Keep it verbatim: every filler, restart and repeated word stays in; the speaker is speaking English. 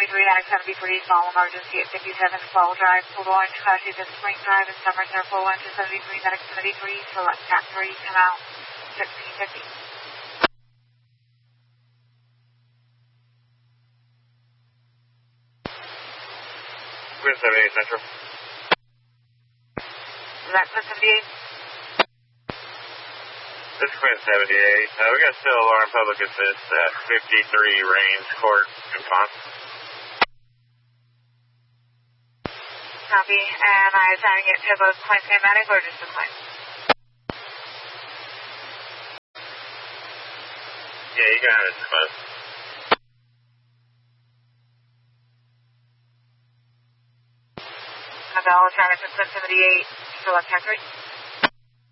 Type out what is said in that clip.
seventy-three, Attic seventy-three, small emergency at fifty-seven Fall Drive, Port Orange, Classy to Spring Drive, and Summer Circle, one to seventy-three, Attic seventy-three, select Cat three, come out, sixteen fifty. Quinn seventy-eight Central. Is that Quinn seventy-eight? This is Quinn seventy-eight. Uh, we got still alarm public assist at fifty-three Range Court in Ponce. Copy. Am I assigning it to both Quinn and Medic or just the Quinn? Yeah, you got it, Quinn. Copy. I'll assign it to Quinn seventy-eight, select Cat three.